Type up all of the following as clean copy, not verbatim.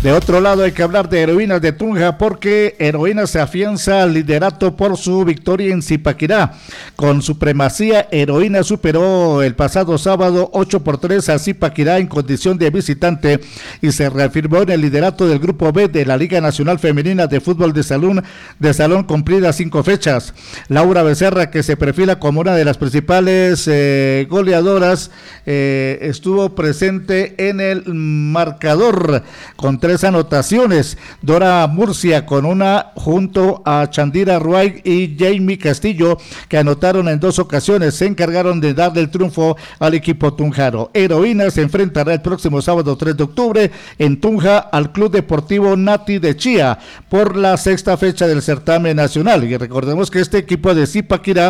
De otro lado hay que hablar de Heroínas de Tunja porque Heroínas se afianza al liderato por su victoria en Zipaquirá. Con supremacía, Heroínas superó el pasado sábado 8-3 a Zipaquirá en condición de visitante y se reafirmó en el liderato del Grupo B de la Liga Nacional Femenina de Fútbol de Salón cumplidas 5 fechas. Laura Becerra, que se perfila como una de las principales goleadoras, estuvo presente en el marcador con 3 anotaciones. Dora Murcia con una junto a Chandira Ruay y Jamie Castillo, que anotaron en 2 ocasiones, se encargaron de darle el triunfo al equipo tunjano. Heroínas se enfrentará el próximo sábado 3 de octubre en Tunja al Club Deportivo Nati de Chía por la 6ª fecha del certamen nacional. Y recordemos que este equipo de Zipaquirá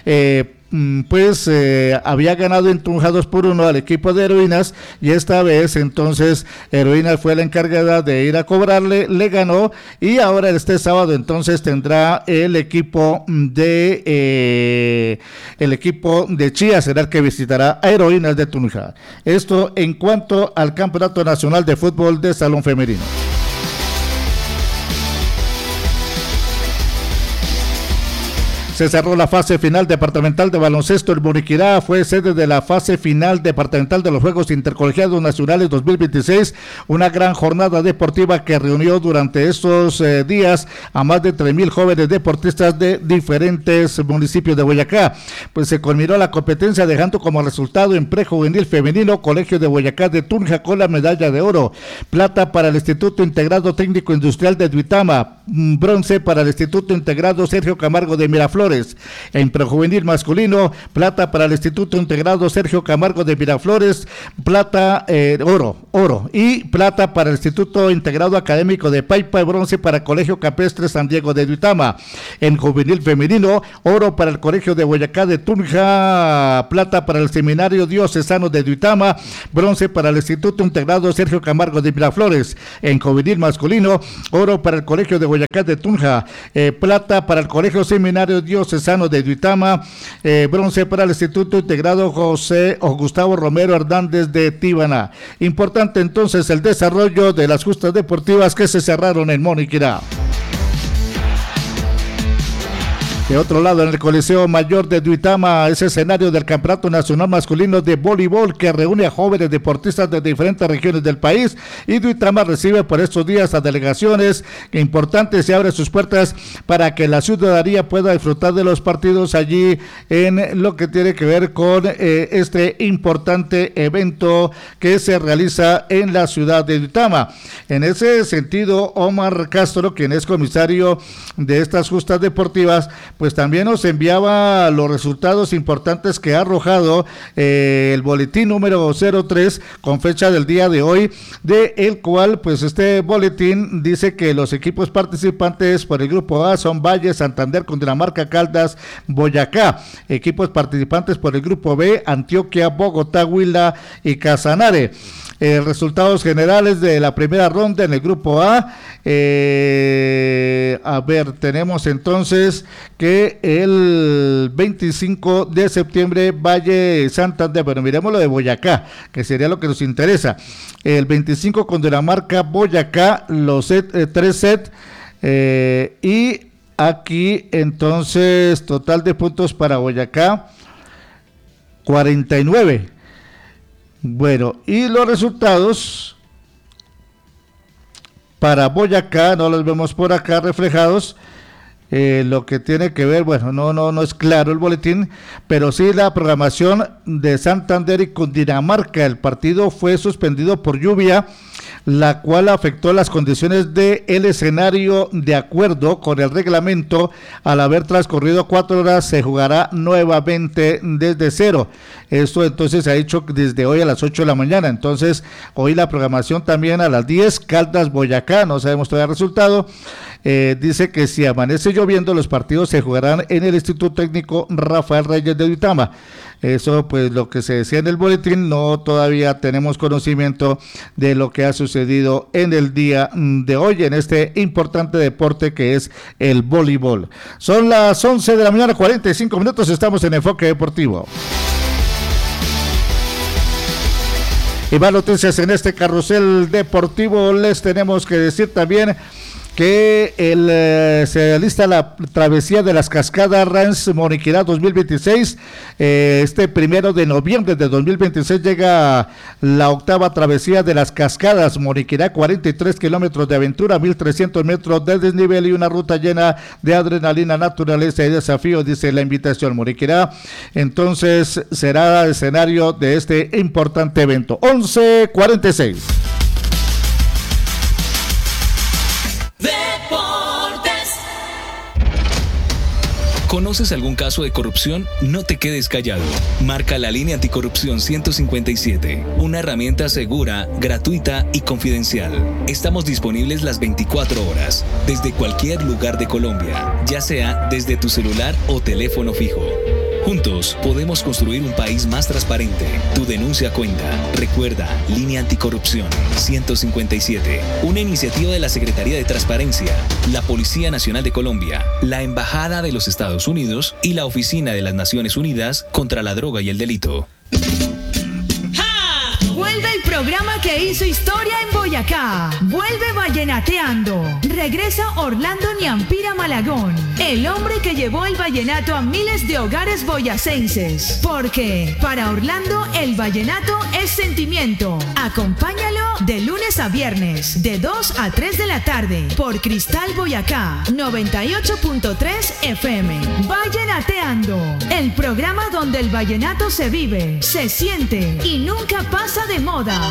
había ganado en Tunja 2-1 al equipo de Heroínas, y esta vez entonces Heroínas fue la encargada de ir a cobrarle, le ganó, y ahora este sábado entonces tendrá el equipo de Chía, será el que visitará a Heroínas de Tunja. Esto en cuanto al Campeonato Nacional de Fútbol de Salón Femenino. Se cerró la fase final departamental de baloncesto. El Moniquirá fue sede de la fase final departamental de los Juegos Intercolegiados Nacionales 2026, una gran jornada deportiva que reunió durante estos días a más de 3,000 jóvenes deportistas de diferentes municipios de Boyacá. Pues se culminó la competencia dejando como resultado en prejuvenil femenino Colegio de Boyacá de Tunja con la medalla de oro, plata para el Instituto Integrado Técnico Industrial de Duitama, bronce para el Instituto Integrado Sergio Camargo de Miraflores. En prejuvenil masculino, plata para el Instituto Integrado Sergio Camargo de Miraflores, oro, y plata para el Instituto Integrado Académico de Paipa, y bronce para Colegio Campestre San Diego de Duitama. En juvenil femenino, oro para el Colegio de Boyacá de Tunja, plata para el Seminario Diocesano de Duitama, bronce para el Instituto Integrado Sergio Camargo de Miraflores. En juvenil masculino, oro para el Colegio de Boyacá de Tunja, plata para el Colegio Seminario Diocesano de Duitama, bronce para el Instituto Integrado José o Gustavo Romero Hernández de Tíbana. Importante entonces el desarrollo de las justas deportivas que se cerraron en Moniquirá. De otro lado, en el Coliseo Mayor de Duitama, es escenario del Campeonato Nacional Masculino de Voleibol que reúne a jóvenes deportistas de diferentes regiones del país, y Duitama recibe por estos días a delegaciones importantes y abre sus puertas para que la ciudadanía pueda disfrutar de los partidos allí en lo que tiene que ver con este importante evento que se realiza en la ciudad de Duitama. En ese sentido, Omar Castro, quien es comisario de estas justas deportivas, pues también nos enviaba los resultados importantes que ha arrojado el boletín número 03 con fecha del día de hoy, de el cual pues este boletín dice que los equipos participantes por el grupo A son Valle, Santander, Cundinamarca, Caldas, Boyacá. Equipos participantes por el grupo B, Antioquia, Bogotá, Huila y Casanare. Resultados generales de la primera ronda en el grupo A. Tenemos entonces que el 25 de septiembre Valle Santander, bueno, miremos lo de Boyacá, que sería lo que nos interesa. El 25 con Cundinamarca, Boyacá, los 3 sets, y aquí entonces total de puntos para Boyacá, 49. Bueno, y los resultados para Boyacá, no los vemos por acá reflejados, lo que tiene que ver, bueno, no es claro el boletín, pero sí la programación de Santander y Cundinamarca. El partido fue suspendido por lluvia, la cual afectó las condiciones del escenario. De acuerdo con el reglamento, al haber transcurrido 4 horas se jugará nuevamente desde cero. Esto entonces se ha hecho desde hoy a las 8 de la mañana. Entonces hoy la programación también a las 10, Caldas Boyacá, no sabemos todavía el resultado. Dice que si amanece lloviendo, los partidos se jugarán en el Instituto Técnico Rafael Reyes de Duitama. Eso pues lo que se decía en el boletín, no todavía tenemos conocimiento de lo que ha sucedido en el día de hoy en este importante deporte que es el voleibol. Son las 11 de la mañana, 45 minutos, estamos en Enfoque Deportivo. Y más noticias en este carrusel deportivo. Les tenemos que decir también que se alista la travesía de las cascadas Rans Moniquirá 2026. Este 1 de noviembre de 2026 llega la octava travesía de las cascadas Moniquirá, 43 kilómetros de aventura, 1.300 metros de desnivel y una ruta llena de adrenalina, naturaleza y desafío, dice la invitación. Moniquirá entonces será escenario de este importante evento. 11:46. ¿Conoces algún caso de corrupción? No te quedes callado. Marca la línea anticorrupción 157, una herramienta segura, gratuita y confidencial. Estamos disponibles las 24 horas, desde cualquier lugar de Colombia, ya sea desde tu celular o teléfono fijo. Juntos podemos construir un país más transparente. Tu denuncia cuenta. Recuerda, Línea Anticorrupción 157, una iniciativa de la Secretaría de Transparencia, la Policía Nacional de Colombia, la Embajada de los Estados Unidos y la Oficina de las Naciones Unidas contra la Droga y el Delito. Vuelve el programa que hizo historia en Boyacá. Vuelve Vallenateando. Regresa Orlando Niampira Malagón, el hombre que llevó el vallenato a miles de hogares boyacenses. Porque para Orlando el vallenato es sentimiento. Acompáñalo de lunes a viernes, de 2 a 3 de la tarde, por Cristal Boyacá 98.3 FM. Vallenateando, el programa donde el vallenato se vive, se siente y nunca pasa de moda.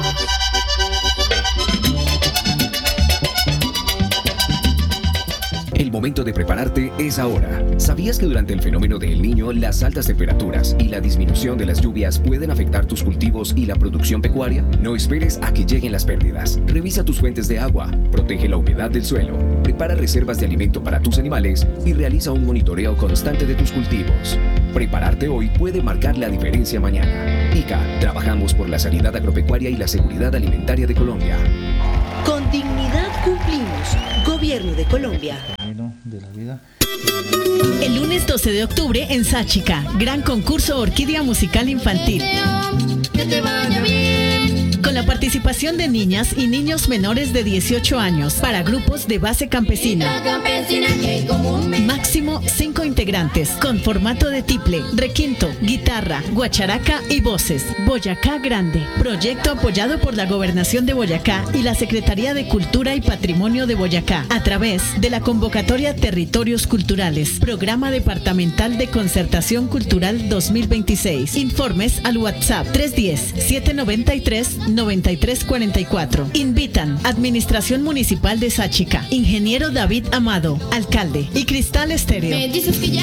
El momento de prepararte es ahora. ¿Sabías que durante el fenómeno de El Niño, las altas temperaturas y la disminución de las lluvias pueden afectar tus cultivos y la producción pecuaria? No esperes a que lleguen las pérdidas. Revisa tus fuentes de agua, protege la humedad del suelo, prepara reservas de alimento para tus animales y realiza un monitoreo constante de tus cultivos. Prepararte hoy puede marcar la diferencia mañana. ICA, trabajamos por la sanidad agropecuaria y la seguridad alimentaria de Colombia. Con dignidad cumplimos. Gobierno de Colombia. De la vida. El lunes 12 de octubre en Sáchica, gran concurso Orquídea Musical Infantil. Que te vaya bien. Con la participación de niñas y niños menores de 18 años para grupos de base campesina. Máximo 5 integrantes, con formato de tiple, requinto, guitarra, guacharaca y voces. Boyacá Grande, proyecto apoyado por la Gobernación de Boyacá y la Secretaría de Cultura y Patrimonio de Boyacá, a través de la convocatoria Territorios Culturales, Programa Departamental de Concertación Cultural 2026. Informes al WhatsApp 310-793-9344. Invitan Administración Municipal de Sáchica, Ingeniero David Amado, Alcalde, y Cristal Estéreo.